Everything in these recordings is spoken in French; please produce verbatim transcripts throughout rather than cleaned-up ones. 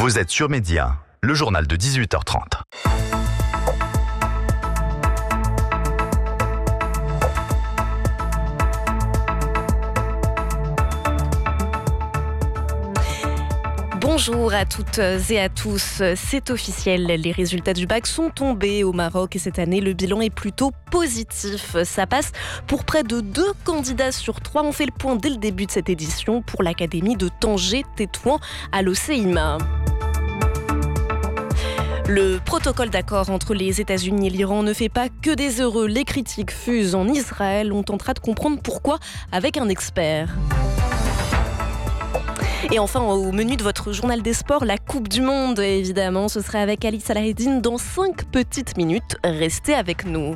Vous êtes sur Média, le journal de dix-huit heures trente. Bonjour à toutes et à tous, c'est officiel, les résultats du bac sont tombés au Maroc et cette année le bilan est plutôt positif. Ça passe pour près de deux candidats sur trois. On fait le point dès le début de cette édition pour l'académie de Tanger-Tétouan à l'O C I M A. Le protocole d'accord entre les États-Unis et l'Iran ne fait pas que des heureux. Les critiques fusent en Israël. On tentera de comprendre pourquoi avec un expert. Et enfin, au menu de votre journal des sports, la Coupe du Monde, évidemment. Ce sera avec Ali Salaheddine dans cinq petites minutes. Restez avec nous.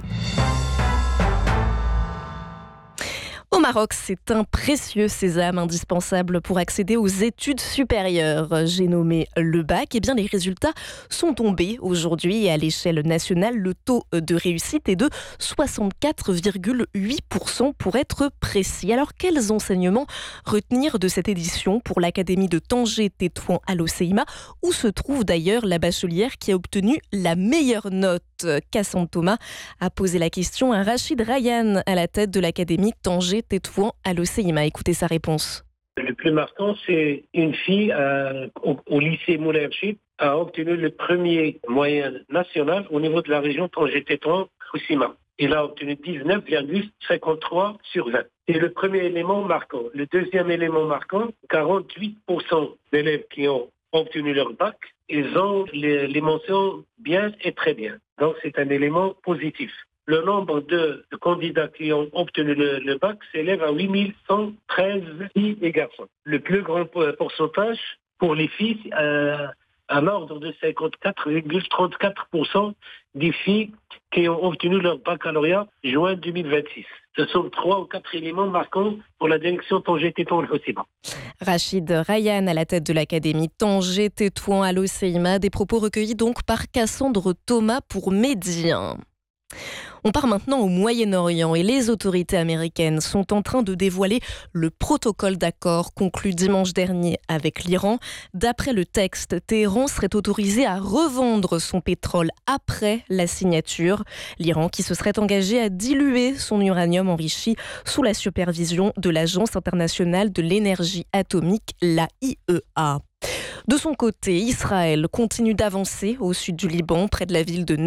Au Maroc, c'est un précieux sésame indispensable pour accéder aux études supérieures. J'ai nommé le bac. Eh bien, les résultats sont tombés aujourd'hui et à l'échelle nationale, le taux de réussite est de soixante-quatre virgule huit pour cent pour être précis. Alors, quels enseignements retenir de cette édition pour l'académie de Tanger-Tétouan à l'O C I M A, où se trouve d'ailleurs la bachelière qui a obtenu la meilleure note? Cassandre Thomas a posé la question à Rachid Rayyan à la tête de l'académie Tanger-Tétouan à l'O C I M A. Écoutez sa réponse. Le plus marquant, c'est une fille euh, au, au lycée Moulay Rachid a obtenu le premier moyen national au niveau de la région Tanger-Tétouan au C I M A. Il a obtenu dix-neuf virgule cinquante-trois sur vingt. C'est le premier élément marquant. Le deuxième élément marquant, quarante-huit pour cent d'élèves qui ont obtenu leur bac, ils ont les, les mentions bien et très bien. Donc c'est un élément positif. Le nombre de, de candidats qui ont obtenu le, le bac s'élève à huit mille cent treize filles et garçons. Le plus grand pourcentage pour les filles, euh, à l'ordre de cinquante-quatre virgule trente-quatre pour cent des filles qui ont obtenu leur baccalauréat juin deux mille vingt-six. Ce sont trois ou quatre éléments marquants pour la direction Tanger-Tétouan à l'O C I M A. Rachid Rayyan à la tête de l'académie Tanger-Tétouan à l'O C I M A. Des propos recueillis donc par Cassandre Thomas pour Média. On part maintenant au Moyen-Orient et les autorités américaines sont en train de dévoiler le protocole d'accord conclu dimanche dernier avec l'Iran. D'après le texte, Téhéran serait autorisé à revendre son pétrole après la signature. L'Iran qui se serait engagé à diluer son uranium enrichi sous la supervision de l'Agence internationale de l'énergie atomique, l'A I E A. De son côté, Israël continue d'avancer au sud du Liban, près de la ville de